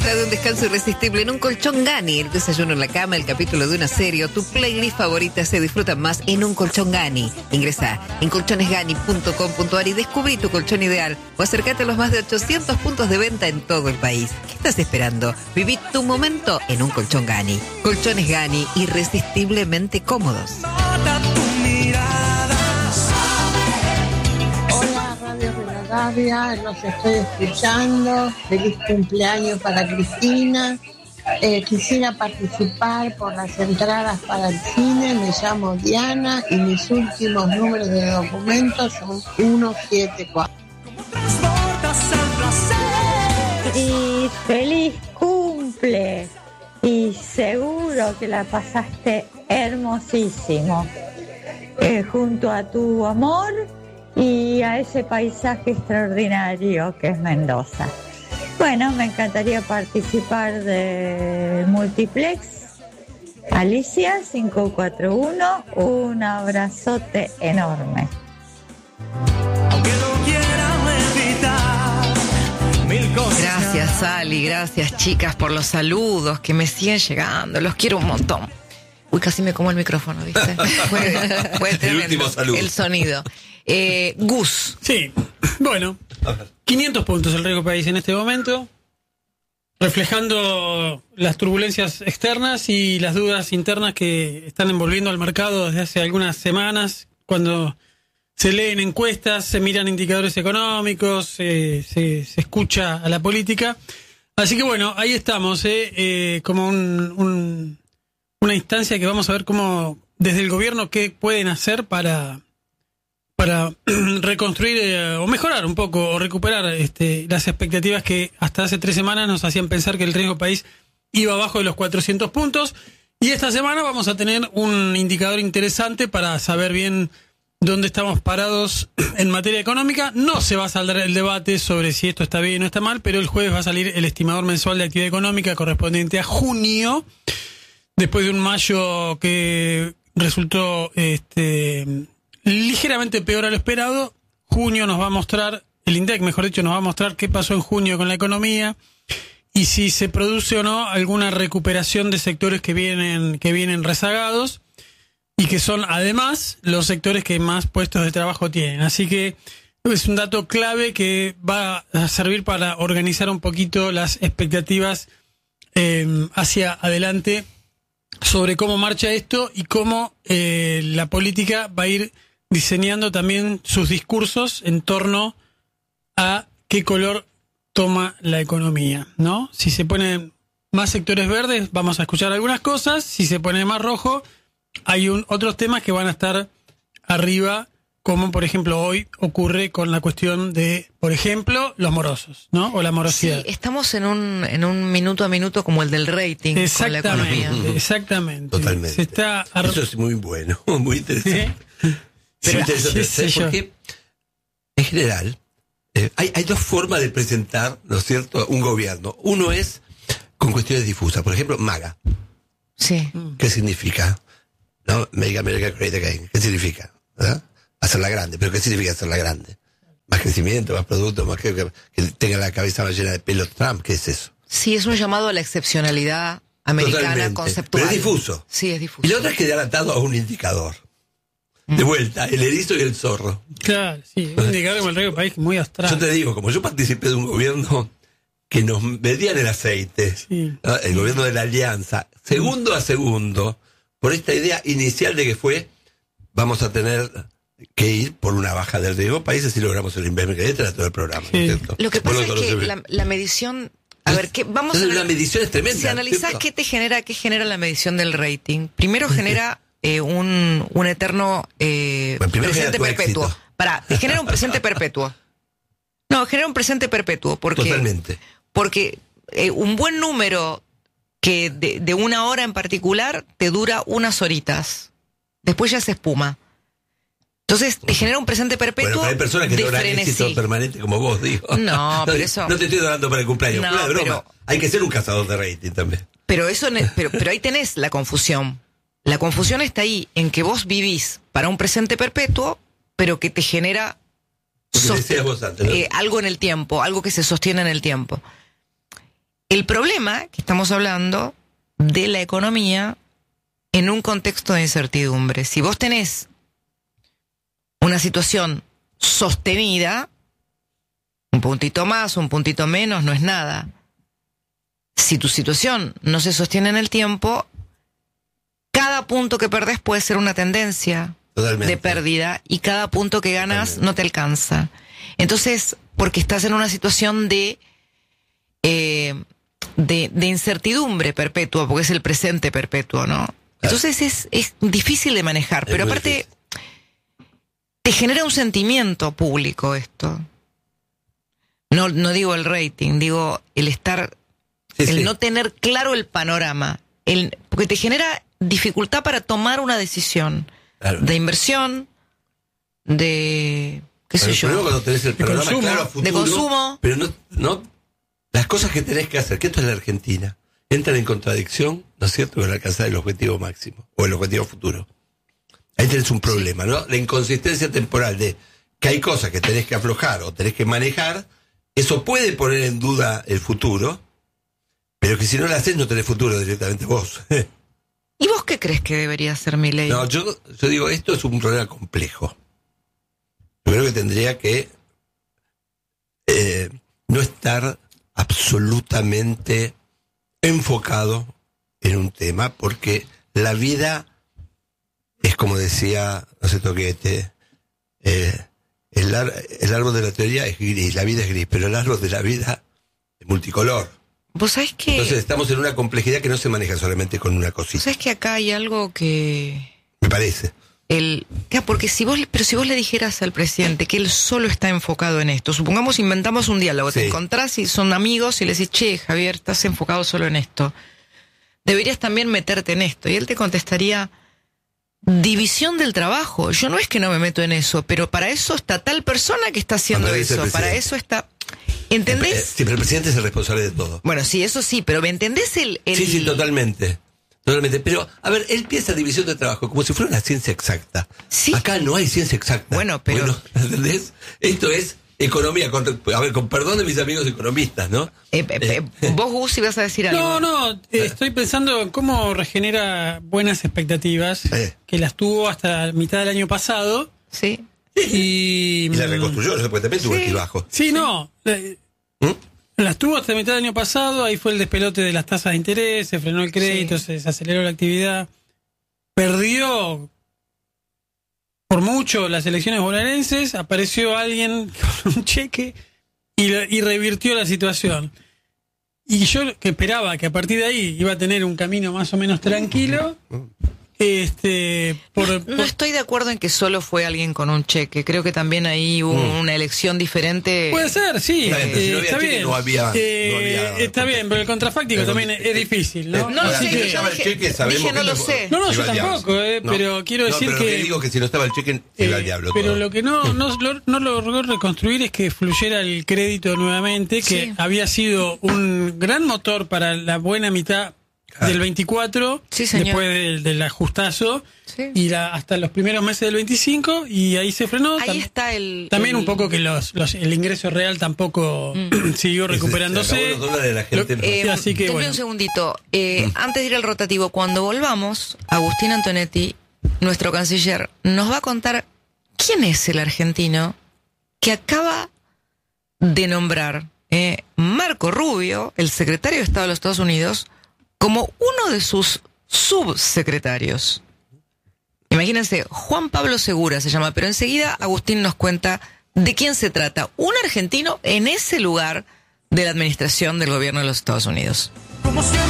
De un descanso irresistible en un colchón Gani, el desayuno en la cama, el capítulo de una serie o tu playlist favorita se disfrutan más en un colchón Gani. Ingresa en colchonesgani.com.ar y descubrí tu colchón ideal o acércate a los más de 800 puntos de venta en todo el país. ¿Qué estás esperando? Viví tu momento en un colchón Gani. Colchones Gani, irresistiblemente cómodos. Los estoy escuchando. Feliz cumpleaños para Cristina. Quisiera participar por las entradas para el cine. Me llamo Diana y mis últimos números de documentos son 174. Y feliz cumple. Y seguro que la pasaste hermosísimo junto a tu amor y a ese paisaje extraordinario que es Mendoza. Bueno, me encantaría participar de Multiplex. Alicia 541, un abrazote enorme. Gracias, Ali, gracias, chicas, por los saludos que me siguen llegando. Los quiero un montón. Uy, casi me como el micrófono, ¿viste? Fue tremendo. El último saludo. El sonido. Gus. Sí, bueno, 500 puntos el Riesgo País en este momento, reflejando las turbulencias externas y las dudas internas que están envolviendo al mercado desde hace algunas semanas, cuando se leen encuestas, se miran indicadores económicos, se escucha a la política. Así que bueno, ahí estamos, como una instancia que vamos a ver cómo desde el gobierno qué pueden hacer para reconstruir o mejorar un poco o recuperar las expectativas que hasta hace 3 semanas nos hacían pensar que el Riesgo País iba abajo de los 400 puntos. Y esta semana vamos a tener un indicador interesante para saber bien dónde estamos parados en materia económica. No se va a saldar el debate sobre si esto está bien o está mal, pero el jueves va a salir el estimador mensual de actividad económica correspondiente a junio, después de un mayo que resultó ligeramente peor a lo esperado. Junio nos va a mostrar, el INDEC mejor dicho, nos va a mostrar qué pasó en junio con la economía y si se produce o no alguna recuperación de sectores que vienen rezagados y que son además los sectores que más puestos de trabajo tienen. Así que es un dato clave que va a servir para organizar un poquito las expectativas hacia adelante sobre cómo marcha esto y cómo la política va a ir diseñando también sus discursos en torno a qué color toma la economía, ¿no? Si se ponen más sectores verdes, vamos a escuchar algunas cosas. Si se pone más rojo, hay otros temas que van a estar arriba, como por ejemplo hoy ocurre con la cuestión de, por ejemplo, los morosos, ¿no? O la morosidad. Sí, estamos en un minuto a minuto como el del rating con la economía. Exactamente. Totalmente. Eso es muy bueno, muy interesante. ¿Sí? Pero interesante, porque en general hay 2 formas de presentar, ¿no es cierto?, un gobierno. Uno es con cuestiones difusas. Por ejemplo, MAGA. Sí. ¿Qué significa? ¿No? Make America Great Again. ¿Qué significa? ¿Verdad? Hacerla grande. ¿Pero qué significa hacerla grande? Más crecimiento, más producto, más que tenga la cabeza más llena de pelo Trump. ¿Qué es eso? Sí, es un llamado a la excepcionalidad americana. Totalmente. Conceptual. Pero es difuso. Sí, es difuso. Y la otra es quedar atado a un indicador. De vuelta, el erizo y el zorro. Claro, sí, un indicador como el Riesgo País muy abstracto. Yo te digo, como yo participé de un gobierno que nos medían el aceite, sí, ¿no? El gobierno de la Alianza, segundo a segundo, por esta idea inicial de que fue, vamos a tener que ir por una baja del Riesgo País, así logramos el invierno, que era todo el programa, sí. ¿no es cierto? Lo que pasa es que la medición, a ver, vamos a ver, la medición es tremenda. Si analizás qué genera la medición del rating, primero genera un eterno presente perpetuo. Te genera un presente perpetuo. No, genera un presente perpetuo. Totalmente. Porque un buen número que de una hora en particular te dura unas horitas. Después ya se espuma. Entonces te genera un presente perpetuo. Bueno, hay personas que logran éxito permanente como vos, digo. No, pero eso. No te estoy dando para el cumpleaños. No, de broma. pero, hay que ser un cazador de rating también. Pero ahí tenés la confusión. La confusión está ahí, en que vos vivís para un presente perpetuo, pero que te genera vos antes, ¿no? algo en el tiempo, algo que se sostiene en el tiempo. el problema que estamos hablando de la economía en un contexto de incertidumbre. Si vos tenés una situación sostenida, un puntito más, un puntito menos, no es nada. Si tu situación no se sostiene en el tiempo, cada punto que perdés puede ser una tendencia de pérdida y cada punto que ganas no te alcanza. Entonces, porque estás en una situación de incertidumbre perpetua, porque es el presente perpetuo, ¿no? Entonces es difícil de manejar, pero aparte te genera un sentimiento público esto. No digo el rating, digo el estar, no tener claro el panorama, porque te genera dificultad para tomar una decisión de inversión, de qué sé yo, cuando tenés el panorama consumo, claro a futuro, de consumo, pero no las cosas que tenés que hacer, que esto es la Argentina, entran en contradicción, ¿no es cierto?, con alcanzar el objetivo máximo o el objetivo futuro. Ahí tenés un problema, ¿no? La inconsistencia temporal de que hay cosas que tenés que aflojar o tenés que manejar, eso puede poner en duda el futuro, pero que si no lo haces no tenés futuro directamente vos. ¿Y vos qué crees que debería ser Milei? No, yo digo, esto es un problema complejo. Yo creo que tendría que no estar absolutamente enfocado en un tema, porque la vida es como decía, no sé, Toquete, el árbol de la teoría es gris, la vida es gris, pero el árbol de la vida es multicolor. ¿Vos sabés que? Entonces estamos en una complejidad que no se maneja solamente con una cosita. ¿Sabés que acá hay algo que? Me parece. Porque si vos le dijeras al presidente que él solo está enfocado en esto, supongamos inventamos un diálogo, te encontrás y son amigos y le decís, che, Javier, estás enfocado solo en esto, deberías también meterte en esto, y él te contestaría, división del trabajo, yo no es que no me meto en eso, pero para eso está tal persona que está haciendo eso, para eso está, ¿entendés? Sí, pero el presidente es el responsable de todo. Bueno, sí, eso sí, pero ¿me entendés Sí, totalmente. Pero, a ver, él piensa división de trabajo como si fuera una ciencia exacta. Sí. Acá no hay ciencia exacta. Bueno, ¿entendés? Esto es economía. Con perdón de mis amigos economistas, ¿no? Vos, Gus, ibas a decir algo. No, estoy pensando en cómo regenera buenas expectativas, que las tuvo hasta mitad del año pasado. Sí. Y la reconstruyó, no se puede también tuvo altibajo. Sí, no. Las tuvo hasta mitad del año pasado, ahí fue el despelote de las tasas de interés, se frenó el crédito, se desaceleró la actividad. Perdió por mucho las elecciones bonaerenses, apareció alguien con un cheque y revirtió la situación. Y yo que esperaba que a partir de ahí iba a tener un camino más o menos tranquilo. No estoy de acuerdo en que solo fue alguien con un cheque. Creo que también ahí hubo una elección diferente. Puede ser, sí. Está bien. No había está bien, pero el contrafáctico también es difícil, ¿no? No lo sé. Dije, no lo sé. No, yo tampoco, pero quiero decir pero que digo que si no estaba el cheque, se iba al diablo. Pero todo. lo que no logró reconstruir es que fluyera el crédito nuevamente, que había sido un gran motor para la buena mitad del 24, después del ajustazo, y hasta los primeros meses del 25, y ahí se frenó. Ahí está también un poco que el ingreso real tampoco siguió recuperándose. Así que un segundito. Antes de ir al rotativo, cuando volvamos, Agustín Antonetti, nuestro canciller, nos va a contar quién es el argentino que acaba de nombrar Marco Rubio, el secretario de Estado de los Estados Unidos, como uno de sus subsecretarios. Imagínense, Juan Pablo Segura se llama, pero enseguida Agustín nos cuenta de quién se trata. Un argentino en ese lugar de la administración del gobierno de los Estados Unidos. Como siempre.